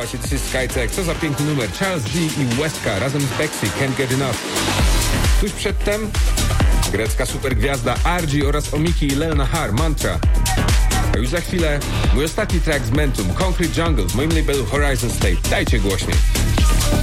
się This is Skytech. Co za piękny numer. Charles D. i Westka razem z Bexy, Can't Get Enough. Tuż przedtem grecka supergwiazda RG oraz Omiki i Lel Nahar, Mantra. A już za chwilę mój ostatni track z Mentum, Concrete Jungle w moim labelu Horizon State. Dajcie głośniej.